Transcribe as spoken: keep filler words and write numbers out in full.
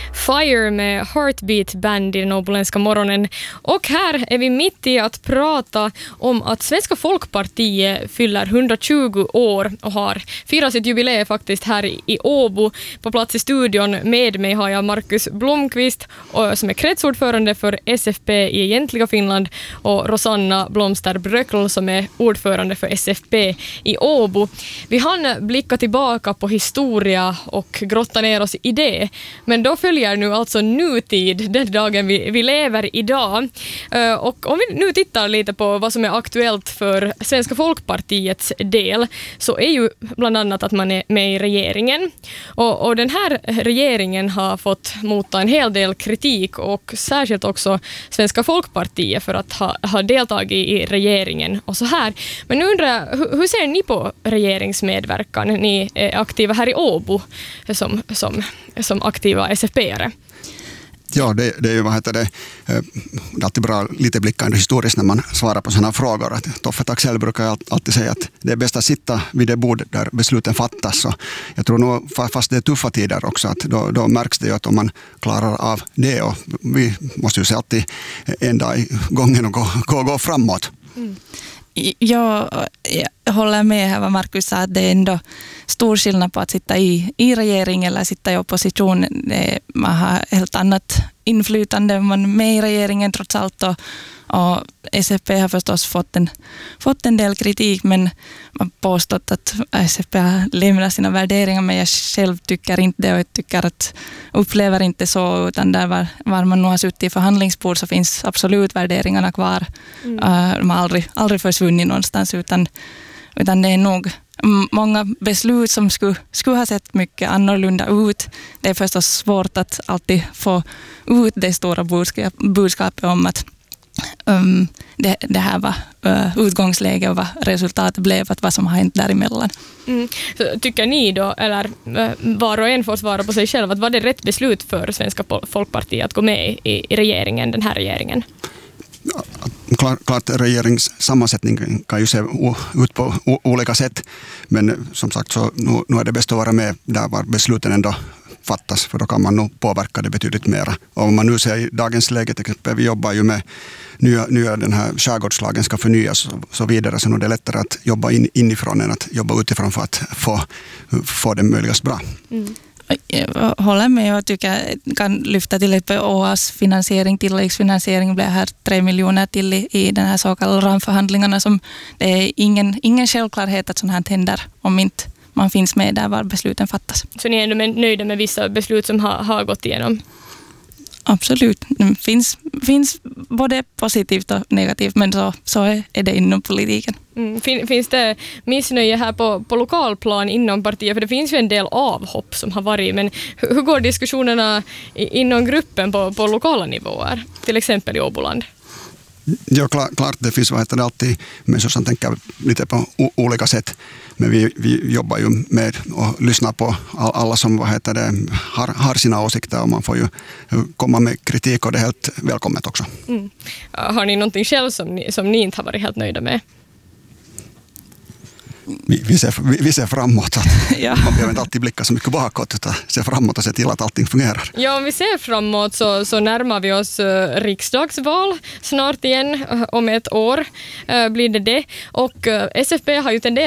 Fire med Heartbeat Band i den åboländska morgonen. Och här är vi mitt i att prata om att Svenska Folkpartiet fyller hundratjugo år och har firat sitt jubileum faktiskt här i Åbo. På plats i studion med mig har jag Markus Blomqvist som är kretsordförande för S F P i egentliga Finland och Rosanna Blomster Bröckl som är ordförande för S F P i Åbo. Vi hann blicka tillbaka på historia och grotta ner oss i det. Men då följer nu alltså nutid, den dagen vi, vi lever idag. Uh, och om vi nu tittar lite på vad som är aktuellt för Svenska Folkpartiets del så är ju bland annat att man är med i regeringen. Och, och den här regeringen har fått motta en hel del kritik och särskilt också Svenska Folkpartiet för att ha, ha deltagit i regeringen och så här. Men nu undrar jag, hur, hur ser ni på regeringsmedverkan? Ni är aktiva här i Åbo som, som, som aktiva S F P-are. Ja, det, det är ju vad heter det, det är alltid bra lite blickande historiskt när man svarar på sådana frågor. Att Toffe Taxell brukar alltid säga att det är bäst att sitta vid det bord där besluten fattas. Så jag tror nog, fast det är tuffa tider också, att då, då märks det ju att om man klarar av det, och vi måste ju se alltid en dag i gången och gå, gå, gå framåt. Mm. Jag, jag håller med här vad Markus sa, att det är ändå stor skillnad på att sitta i, i regering eller sitta i opposition. Det, man har helt annat inflytande, man är med i regeringen trots allt, och, och S F P har förstås fått en, fått en del kritik, men man påstått att S F P har lämnat sina värderingar, men jag själv tycker inte det, och jag tycker att upplever inte så, utan där var, var man nu har suttit i förhandlingsbord så finns absolut värderingarna kvar. Mm. Uh, de har aldrig, aldrig försvunnit någonstans, utan, utan det är nog många beslut som skulle, skulle ha sett mycket annorlunda ut. Det är förstås svårt att alltid få ut det stora budskap, budskapet om att um, det, det här var uh, utgångsläge och vad resultatet blev, att vad som har hänt däremellan. Mm. Så tycker ni då, eller uh, var och en får svara på sig själv, att var det rätt beslut för Svenska Folkpartiet att gå med i, i regeringen, den här regeringen? Klart, klart regeringssammansättning kan ju se ut på olika sätt, men som sagt så nu, nu är det bäst att vara med där var besluten ändå fattas, för då kan man nog påverka det betydligt mera. Och om man nu ser i dagens läge, till exempel, vi jobbar ju med nya, nya den här skärgårdslagen ska förnyas och så vidare, så nu är det lättare att jobba in, inifrån än att jobba utifrån för att få, få det möjligast bra. Mm. Jag håller med och tycker kan lyfta till lite på O A:s finansiering, tilläggsfinansiering blev här tre miljoner till i, i den här så kallade ramförhandlingarna, som det är ingen, ingen självklarhet att sånt här händer om inte man finns med där var besluten fattas. Så ni är ändå nöjda med vissa beslut som har, har gått igenom? Absolut. Det finns, finns både positivt och negativt, men så, så är, är det inom politiken. Mm. Fin, finns det missnöje här på, på lokalplan inom partiet? För det finns ju en del avhopp som har varit, men hur, hur går diskussionerna i, inom gruppen på, på lokala nivåer? Till exempel i Åboland? Ja, klart, klart det finns vad heter det, alltid människor som tänker lite på o- olika sätt. Men vi, vi jobbar ju med att lyssna på all, alla som vad heter det, har, har sina åsikter, och man får ju komma med kritik, och det är helt välkommet också. Mm. Har ni någonting själv som ni, som ni inte har varit helt nöjda med? Vi, vi, ser, vi, vi ser framåt. Att ja. Man behöver inte alltid blicka så mycket bakåt, utan se framåt och se till att allting fungerar. Ja, om vi ser framåt så, så närmar vi oss uh, riksdagsval snart igen. Uh, om ett år uh, blir det det. Och uh, S F P har ju tenderat